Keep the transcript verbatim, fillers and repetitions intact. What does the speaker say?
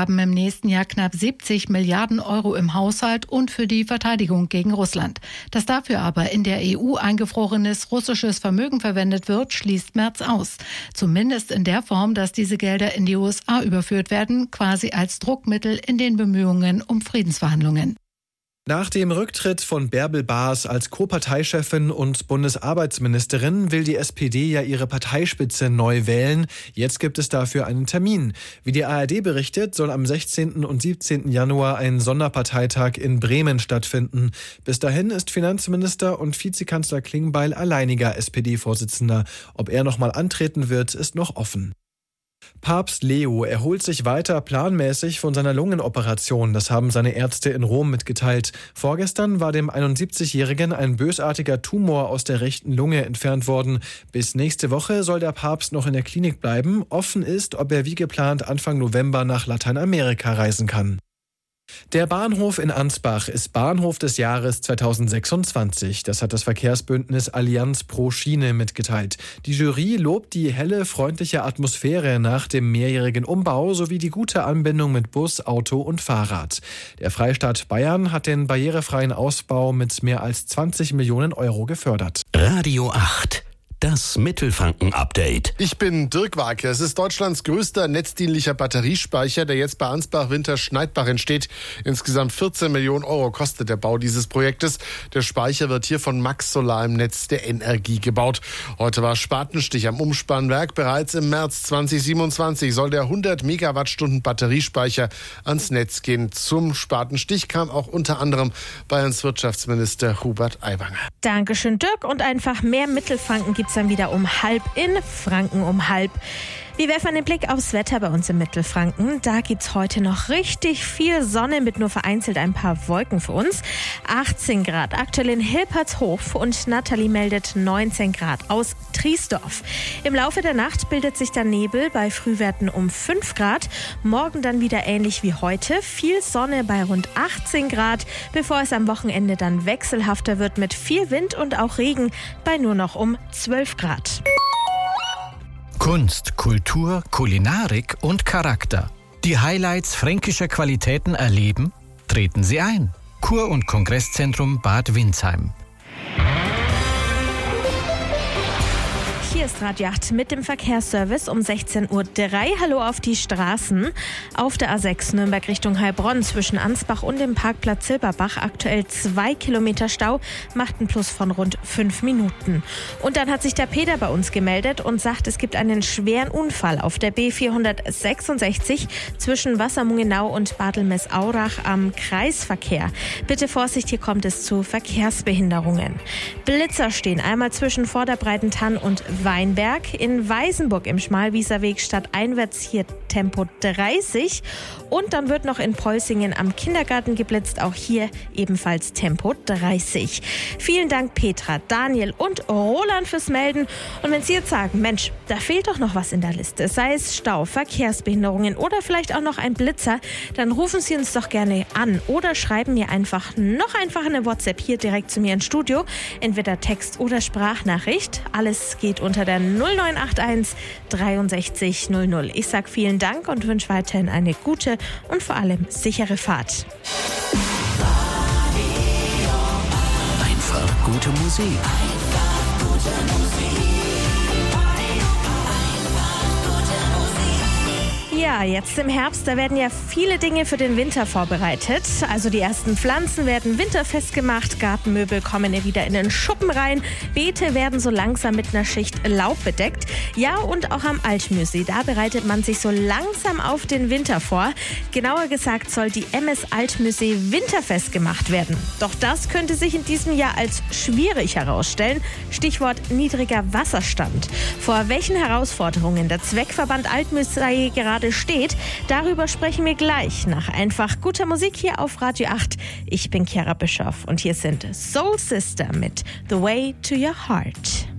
Ausgaben im nächsten Jahr knapp siebzig Milliarden Euro im Haushalt und für die Verteidigung gegen Russland. Dass dafür aber in der E U eingefrorenes russisches Vermögen verwendet wird, schließt Merz aus. Zumindest in der Form, dass diese Gelder in die U S A überführt werden, quasi als Druckmittel in den Bemühungen um Friedensverhandlungen. Nach dem Rücktritt von Bärbel Baas als Co-Parteichefin und Bundesarbeitsministerin will die S P D ja ihre Parteispitze neu wählen. Jetzt gibt es dafür einen Termin. Wie die A R D berichtet, soll am sechzehnten und siebzehnten Januar ein Sonderparteitag in Bremen stattfinden. Bis dahin ist Finanzminister und Vizekanzler Klingbeil alleiniger S P D-Vorsitzender. Ob er nochmal antreten wird, ist noch offen. Papst Leo erholt sich weiter planmäßig von seiner Lungenoperation. Das haben seine Ärzte in Rom mitgeteilt. Vorgestern war dem einundsiebzigjährigen ein bösartiger Tumor aus der rechten Lunge entfernt worden. Bis nächste Woche soll der Papst noch in der Klinik bleiben. Offen ist, ob er wie geplant Anfang November nach Lateinamerika reisen kann. Der Bahnhof in Ansbach ist Bahnhof des Jahres zweitausendsechsundzwanzig. Das hat das Verkehrsbündnis Allianz pro Schiene mitgeteilt. Die Jury lobt die helle, freundliche Atmosphäre nach dem mehrjährigen Umbau sowie die gute Anbindung mit Bus, Auto und Fahrrad. Der Freistaat Bayern hat den barrierefreien Ausbau mit mehr als zwanzig Millionen Euro gefördert. Radio acht. Das Mittelfranken-Update. Ich bin Dirk Warke. Es ist Deutschlands größter netzdienlicher Batteriespeicher, der jetzt bei Ansbach-Winterschneidbach entsteht. Insgesamt vierzehn Millionen Euro kostet der Bau dieses Projektes. Der Speicher wird hier von Max Solar im Netz der Energie gebaut. Heute war Spatenstich am Umspannwerk. Bereits im März zweitausendsiebenundzwanzig soll der hundert Megawattstunden Batteriespeicher ans Netz gehen. Zum Spatenstich kam auch unter anderem Bayerns Wirtschaftsminister Hubert Aiwanger. Dankeschön, Dirk. Und einfach mehr Mittelfranken gibt's dann wieder um halb in Franken um halb. Wir werfen den Blick aufs Wetter bei uns im Mittelfranken. Da gibt's heute noch richtig viel Sonne mit nur vereinzelt ein paar Wolken für uns. achtzehn Grad aktuell in Hilpertshof und Nathalie meldet neunzehn Grad aus Triesdorf. Im Laufe der Nacht bildet sich dann Nebel bei Frühwerten um fünf Grad. Morgen dann wieder ähnlich wie heute. Viel Sonne bei rund achtzehn Grad, bevor es am Wochenende dann wechselhafter wird mit viel Wind und auch Regen bei nur noch um zwölf Grad. Kunst, Kultur, Kulinarik und Charakter. Die Highlights fränkischer Qualitäten erleben? Treten Sie ein. Kur- und Kongresszentrum Bad Windsheim. Hier ist Radio acht mit dem Verkehrsservice um sechzehn Uhr drei. Hallo auf die Straßen. Auf der A sechs Nürnberg Richtung Heilbronn zwischen Ansbach und dem Parkplatz Silberbach aktuell zwei Kilometer Stau, macht einen Plus von rund fünf Minuten. Und dann hat sich der Peter bei uns gemeldet und sagt, es gibt einen schweren Unfall auf der B vierhundertsechsundsechzig zwischen Wassermungenau und Bartelmess-Aurach am Kreisverkehr. Bitte Vorsicht, hier kommt es zu Verkehrsbehinderungen. Blitzer stehen einmal zwischen Vorderbreitentann und Weinberg, in Weißenburg im Schmalwieserweg stadteinwärts hier Tempo dreißig und dann wird noch in Polsingen am Kindergarten geblitzt, auch hier ebenfalls Tempo dreißig. Vielen Dank Petra, Daniel und Roland fürs Melden und wenn Sie jetzt sagen, Mensch, da fehlt doch noch was in der Liste, sei es Stau, Verkehrsbehinderungen oder vielleicht auch noch ein Blitzer, dann rufen Sie uns doch gerne an oder schreiben mir einfach noch einfach eine WhatsApp hier direkt zu mir ins Studio, entweder Text oder Sprachnachricht, alles geht unter der null neun acht eins dreiundsechzig null null. Ich sage vielen Dank und wünsche weiterhin eine gute und vor allem sichere Fahrt. Einfach gute Musik. Einfach gute Musik. Ja, jetzt im Herbst, da werden ja viele Dinge für den Winter vorbereitet. Also die ersten Pflanzen werden winterfest gemacht, Gartenmöbel kommen ja wieder in den Schuppen rein, Beete werden so langsam mit einer Schicht Laub bedeckt. Ja, und auch am Altmüsli, da bereitet man sich so langsam auf den Winter vor. Genauer gesagt soll die M S Altmüsli winterfest gemacht werden. Doch das könnte sich in diesem Jahr als schwierig herausstellen. Stichwort niedriger Wasserstand. Vor welchen Herausforderungen der Zweckverband Altmüsli gerade steht, darüber sprechen wir gleich nach einfach guter Musik hier auf Radio acht. Ich bin Chiara Bischoff und hier sind Soul Sister mit The Way to Your Heart.